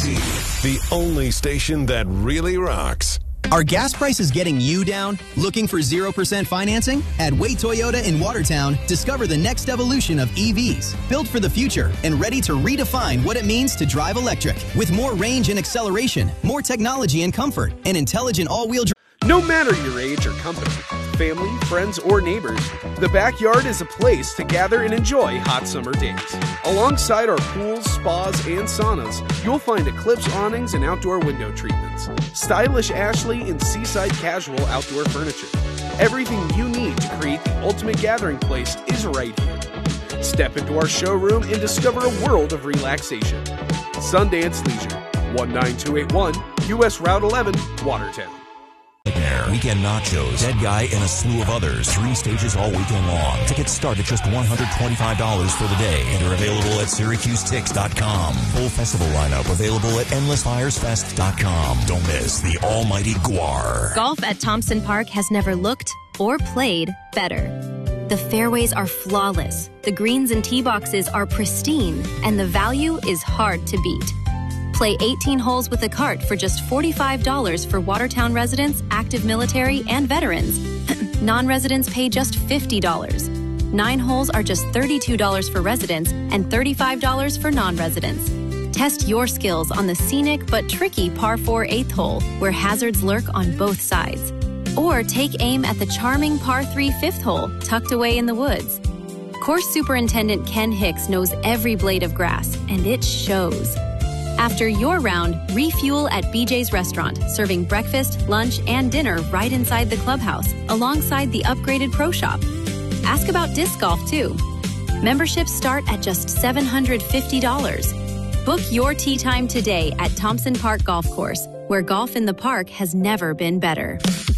the only station that really rocks. Are gas prices getting you down? Looking for 0% financing? At Way Toyota in Watertown, discover the next evolution of EVs, built for the future and ready to redefine what it means to drive electric. With more range and acceleration, more technology and comfort, and intelligent all-wheel drive. No matter your age or company, family, friends, or neighbors, the backyard is a place to gather and enjoy hot summer days. Alongside our pools, spas, and saunas, you'll find Eclipse awnings and outdoor window treatments, stylish Ashley and seaside casual outdoor furniture. Everything you need to create the ultimate gathering place is right here. Step into our showroom and discover a world of relaxation. Sundance Leisure, 19281 US Route 11, Watertown. Weekend Nachos, Dead Guy, and a slew of others. 3 stages all weekend long. Tickets start at just $125 for the day and are available at SyracuseTix.com. Full festival lineup available at EndlessFiresFest.com. Don't miss the almighty Guar. Golf at Thompson Park has never looked or played better. The fairways are flawless, the greens and tee boxes are pristine, and the value is hard to beat. Play 18 holes with a cart for just $45 for Watertown residents, active military, and veterans. Non-residents pay just $50. 9 holes are just $32 for residents and $35 for non-residents. Test your skills on the scenic but tricky par 4 8th hole, where hazards lurk on both sides. Or take aim at the charming par 3 5th hole, tucked away in the woods. Course Superintendent Ken Hicks knows every blade of grass, and it shows. After your round, refuel at BJ's Restaurant, serving breakfast, lunch, and dinner right inside the clubhouse, alongside the upgraded Pro Shop. Ask about disc golf, too. Memberships start at just $750. Book your tee time today at Thompson Park Golf Course, where golf in the park has never been better.